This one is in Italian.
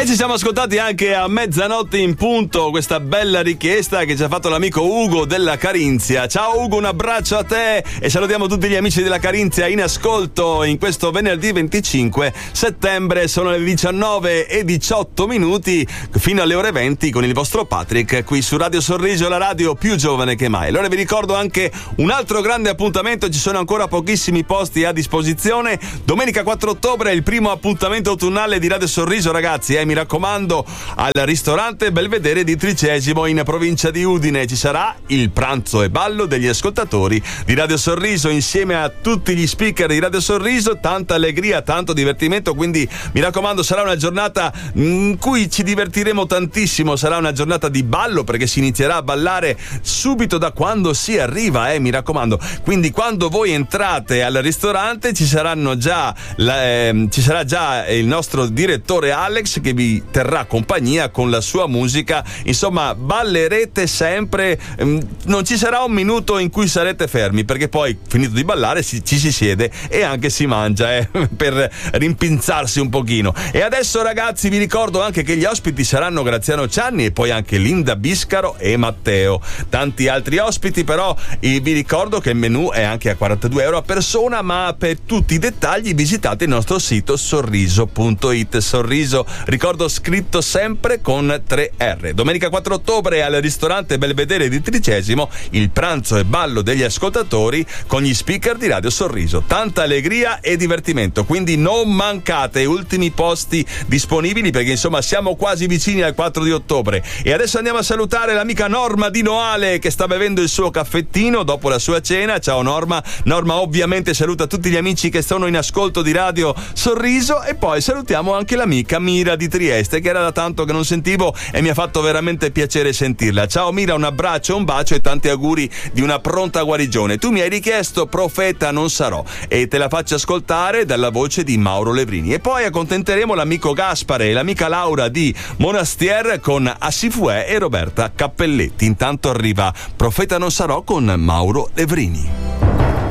E ci siamo ascoltati anche a mezzanotte in punto questa bella richiesta che ci ha fatto l'amico Ugo della Carinzia. Ciao Ugo, un abbraccio a te e salutiamo tutti gli amici della Carinzia in ascolto in questo venerdì 25 settembre. Sono le 19:18 fino alle ore 20 con il vostro Patrick qui su Radio Sorriso, la radio più giovane che mai. Allora vi ricordo anche un altro grande appuntamento, ci sono ancora pochissimi posti a disposizione. Domenica 4 ottobre è il primo appuntamento autunnale di Radio Sorriso, ragazzi, mi raccomando, al ristorante Belvedere di Tricesimo in provincia di Udine. Ci sarà il pranzo e ballo degli ascoltatori di Radio Sorriso insieme a tutti gli speaker di Radio Sorriso, tanta allegria, tanto divertimento, quindi mi raccomando, sarà una giornata in cui ci divertiremo tantissimo, sarà una giornata di ballo perché si inizierà a ballare subito da quando si arriva, mi raccomando. Quindi quando voi entrate al ristorante ci sarà già il nostro direttore Alex che vi terrà compagnia con la sua musica, insomma ballerete sempre, non ci sarà un minuto in cui sarete fermi perché poi finito di ballare ci si siede e anche si mangia per rimpinzarsi un pochino. E adesso ragazzi vi ricordo anche che gli ospiti saranno Graziano Cianni e poi anche Linda Biscaro e Matteo, tanti altri ospiti, però vi ricordo che il menù è anche a €42 a persona, ma per tutti i dettagli visitate il nostro sito sorriso.it. Sorriso, ricordo, scritto sempre con 3R. Domenica 4 ottobre al ristorante Belvedere di Tricesimo il pranzo e ballo degli ascoltatori con gli speaker di Radio Sorriso. Tanta allegria e divertimento, quindi non mancate, ultimi posti disponibili perché insomma siamo quasi vicini al 4 di ottobre. E adesso andiamo a salutare l'amica Norma di Noale che sta bevendo il suo caffettino dopo la sua cena. Ciao Norma. Norma ovviamente saluta tutti gli amici che sono in ascolto di Radio Sorriso e poi salutiamo anche l'amica Mira di Trieste che era da tanto che non sentivo e mi ha fatto veramente piacere sentirla. Ciao Mira, un abbraccio, un bacio e tanti auguri di una pronta guarigione. Tu mi hai richiesto Profeta non sarò e te la faccio ascoltare dalla voce di Mauro Levrini e poi accontenteremo l'amico Gaspare e l'amica Laura di Monastier con Assifue e Roberta Cappelletti. Intanto arriva Profeta non sarò con Mauro Levrini.